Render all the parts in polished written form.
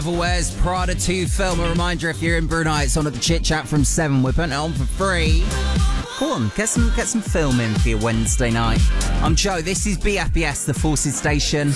Where's Prada 2 film? A reminder, if you're in Brunei, it's on at the Chit Chat from 7. We're putting it on for free. Go on, get some film in for your Wednesday night. I'm Joe, this is BFBS, the Forces Station.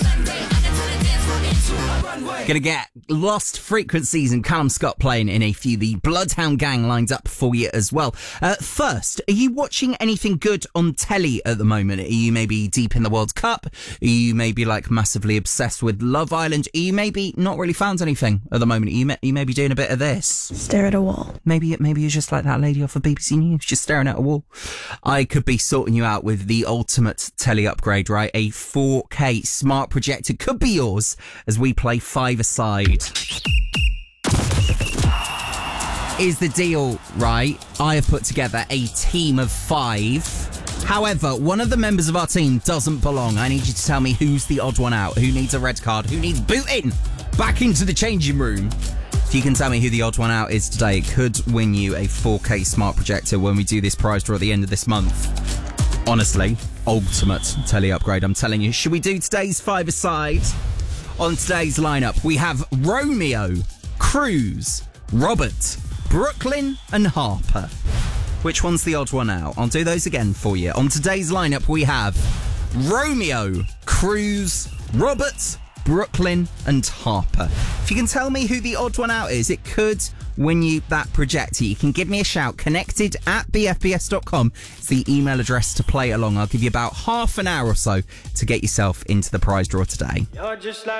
Gonna get Lost Frequencies and Callum Scott playing in a few. The Bloodhound Gang lined up for you as well. First, are you watching anything good on telly at the moment? Are you maybe deep in the World Cup? Are you maybe like massively obsessed with Love Island? Are you maybe not really found anything at the moment? Are you maybe doing a bit of this? Stare at a wall. Maybe you're just like that lady off of BBC News, just staring at a wall. I could be sorting you out with the ultimate telly upgrade, right? A 4K smart projector could be yours as we play 5-a-side. Is the deal, right? I have put together a team of 5. However, one of the members of our team doesn't belong. I need you to tell me who's the odd one out, who needs a red card, who needs booting back into the changing room. If you can tell me who the odd one out is today, it could win you a 4K smart projector when we do this prize draw at the end of this month. Honestly, ultimate telly upgrade, I'm telling you. Should we do today's 5-a-side? On today's lineup, we have Romeo, Cruz, Robert, Brooklyn and Harper. Which one's the odd one out? I'll do those again for you. On today's lineup, we have Romeo, Cruz, Robert, Brooklyn and Harper. If you can tell me who the odd one out is, it could win you that projector. You can give me a shout. connected@bfbs.com. It's the email address to play along. I'll give you about half an hour or so to get yourself into the prize draw today.